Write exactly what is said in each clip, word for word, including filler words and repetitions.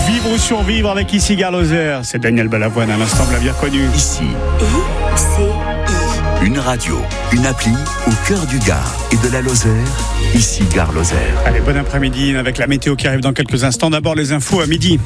Vivre ou survivre avec Ici Gare Lozère. C'est Daniel Balavoine, à l'instant, vous l'avez bien reconnu. Ici. I C I. Une radio, une appli au cœur du Gard et de la Lozère. Ici Gare Lozère. Allez, bon après-midi avec la météo qui arrive dans quelques instants. D'abord les infos à midi.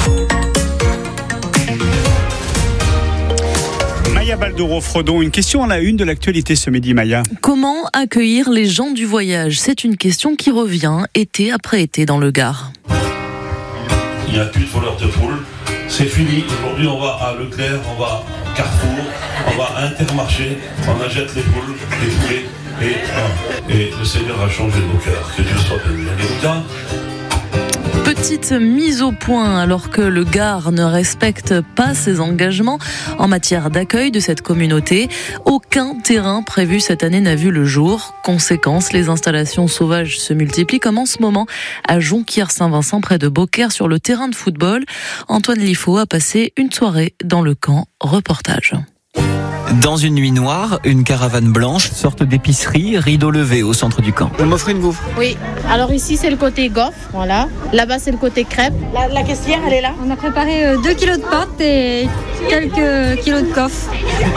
Maya Baldoro-Frodon, une question à la une de l'actualité ce midi, Maya. Comment accueillir les gens du voyage ? C'est une question qui revient été après été dans le Gard. Il n'y a plus de voleurs de poules, c'est fini. Aujourd'hui, on va à Leclerc, on va à Carrefour, on va à Intermarché, on achète les poules, les poulets, et, et le Seigneur a changé nos cœurs. Que Dieu soit béni. Alléluia. Petite mise au point alors que le Gard ne respecte pas ses engagements en matière d'accueil de cette communauté. Aucun terrain prévu cette année n'a vu le jour. Conséquence, les installations sauvages se multiplient comme en ce moment à Jonquière-Saint-Vincent près de Beaucaire sur le terrain de football. Antoine Liffaut a passé une soirée dans le camp. Reportage. Dans une nuit noire, une caravane blanche, sorte d'épicerie, rideau levé au centre du camp. Vous m'offrez une bouffe ? Oui. Alors ici, c'est le côté gaufre, voilà. Là-bas, c'est le côté crêpe. La, la caissière, elle est là. On a préparé euh, deux kilos de pâtes et quelques kilos de coffre.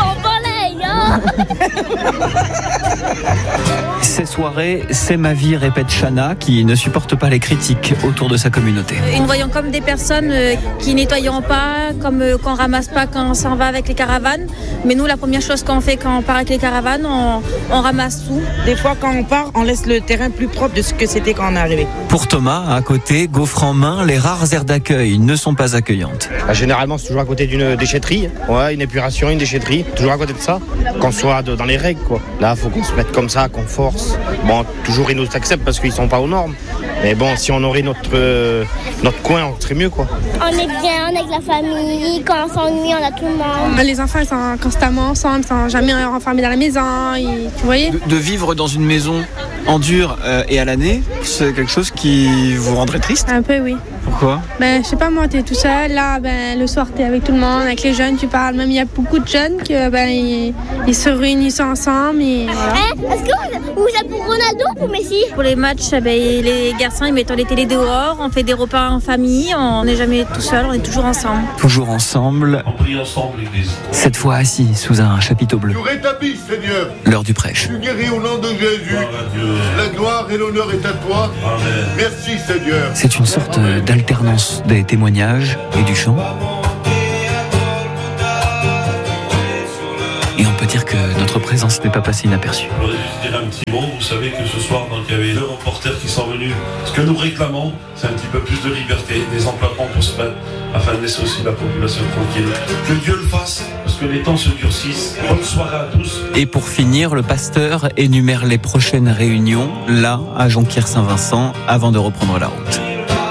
Ces soirées, c'est ma vie, répète Chana, qui ne supporte pas les critiques autour de sa communauté. Nous voyons comme des personnes euh, qui nettoyons pas, comme euh, qu'on ramasse pas quand on s'en va avec les caravanes. Mais nous, la première chose qu'on fait quand on part avec les caravanes, on, on ramasse tout. Des fois, quand on part, on laisse le terrain plus propre de ce que c'était quand on est arrivé. Pour Thomas, à côté, gaufre en main, les rares aires d'accueil ne sont pas accueillantes. Bah, généralement, c'est toujours à côté d'une déchetterie. Ouais, une épuration, une déchetterie. Toujours à côté de ça. Qu'on soit dans les règles, quoi. Là, il faut qu'on se mette comme ça, qu'on force. Bon, toujours ils nous acceptent parce qu'ils sont pas aux normes. Mais bon, si on aurait notre, euh, notre coin, on serait mieux, quoi. On est bien, on est avec la famille. Quand on s'ennuie, on a tout le monde. Les enfants, ils sont constamment ensemble, ils sont jamais renfermés dans la maison. Ils, tu voyez ? De, de vivre dans une maison en dur euh, et à l'année, c'est quelque chose qui vous rendrait triste ? Un peu, oui. Pourquoi ? Ben, je sais pas, moi, t'es tout seul. Là, ben, le soir, t'es avec tout le monde, avec les jeunes, tu parles. Même, il y a beaucoup de jeunes que, ben, ils, ils se réunissent ensemble. Et voilà. Eh, est-ce que vous, vous êtes pour Ronaldo ou pour Messi ? Pour les matchs, ben, les garçons, ils mettent les télés dehors, on fait des repas en famille, on n'est jamais tout seul, on est toujours ensemble. Toujours ensemble. On prie ensemble, l'église. Cette fois assis sous un chapiteau bleu. Tu rétablis, Seigneur. L'heure du prêche. Tu guéris au nom de Jésus. La gloire et l'honneur est à toi. Amen. Merci, Seigneur. C'est une sorte d'alternance des témoignages et du chant. Et on peut dire que notre présence n'est pas passée inaperçue. Je voudrais juste dire un petit mot. Vous savez que ce soir, donc, il y avait deux reporters qui sont venus. Ce que nous réclamons, c'est un petit peu plus de liberté, des emplacements pour se mettre, afin de laisser aussi la population tranquille. Que Dieu le fasse, parce que les temps se durcissent. Bonne soirée à tous. Et pour finir, le pasteur énumère les prochaines réunions, là, à Jonquière-Saint-Vincent, avant de reprendre la route.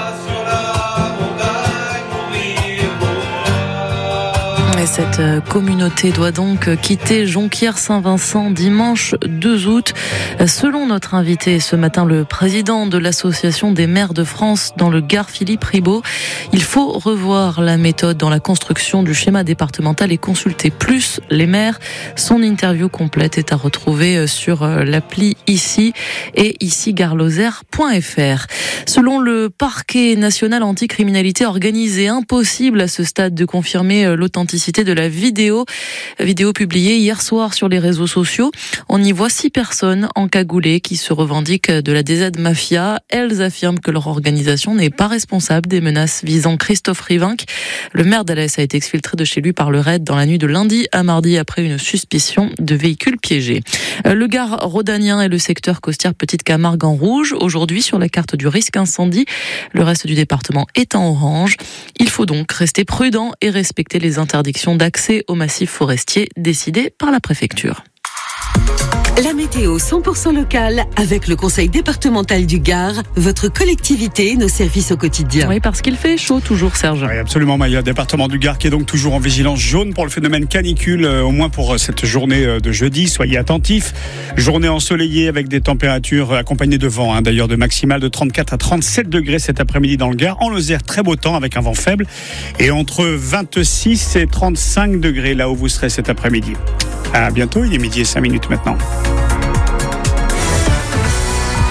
Et cette communauté doit donc quitter Jonquière-Saint-Vincent dimanche deux août. Selon notre invité ce matin, le président de l'Association des maires de France dans le Gard, Philippe Ribaud, il faut revoir la méthode dans la construction du schéma départemental et consulter plus les maires. Son interview complète est à retrouver sur l'appli Ici et ici gare lozère point f r. Selon le parquet national anticriminalité organisée, impossible à ce stade de confirmer l'authenticité de la vidéo, vidéo publiée hier soir sur les réseaux sociaux. On y voit six personnes encagoulées qui se revendiquent de la D Z Mafia. Elles affirment que leur organisation n'est pas responsable des menaces visant Christophe Rivinc. Le maire d'Alès a été exfiltré de chez lui par le raid dans la nuit de lundi à mardi après une suspicion de véhicule piégé. Le Gard rhodanien et le secteur Costières Petite Camargue en rouge. Aujourd'hui, sur la carte du risque incendie, le reste du département est en orange. Il faut donc rester prudent et respecter les interdictions d'accès au massif forestier décidées par la préfecture. La météo cent pour cent locale avec le conseil départemental du Gard, votre collectivité, nos services au quotidien. Oui, parce qu'il fait chaud toujours, Serge. Oui, absolument, Maya. Département du Gard qui est donc toujours en vigilance jaune pour le phénomène canicule, euh, au moins pour cette journée de jeudi. Soyez attentifs. Journée ensoleillée avec des températures accompagnées de vent, hein, d'ailleurs de maximale de trente-quatre à trente-sept degrés cet après-midi dans le Gard. En Lozère, très beau temps avec un vent faible et entre vingt-six et trente-cinq degrés là où vous serez cet après-midi. À bientôt, il est midi et cinq minutes maintenant.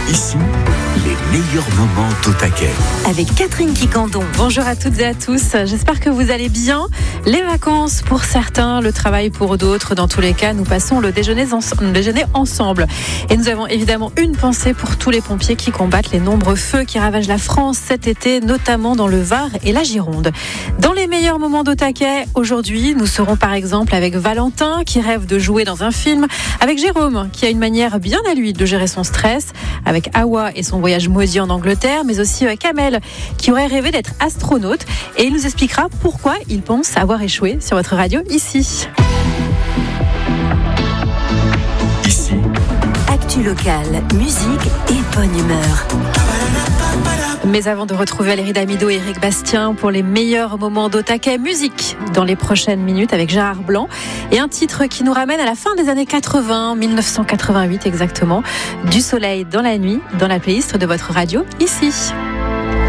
Ici, les meilleurs moments d'Au Taquet. Avec Catherine Quicandon. Bonjour à toutes et à tous. J'espère que vous allez bien. Les vacances pour certains, le travail pour d'autres. Dans tous les cas, nous passons le déjeuner, en... le déjeuner ensemble. Et nous avons évidemment une pensée pour tous les pompiers qui combattent les nombreux feux qui ravagent la France cet été, notamment dans le Var et la Gironde. Dans les meilleurs moments d'Au Taquet, aujourd'hui, nous serons par exemple avec Valentin qui rêve de jouer dans un film, avec Jérôme qui a une manière bien à lui de gérer son stress, avec Awa et son voyage maudit en Angleterre, mais aussi avec Kamel qui aurait rêvé d'être astronaute, et il nous expliquera pourquoi il pense avoir échoué sur votre radio ici. Ici. Actu locale, musique et bonne humeur. Mais avant de retrouver Valérie Damido et Eric Bastien pour les meilleurs moments d'Au Taquet, musique dans les prochaines minutes avec Gérard Blanc et un titre qui nous ramène à la fin des années quatre-vingts, dix-neuf cent quatre-vingt-huit exactement, Du soleil dans la nuit, dans la playlist de votre radio ici.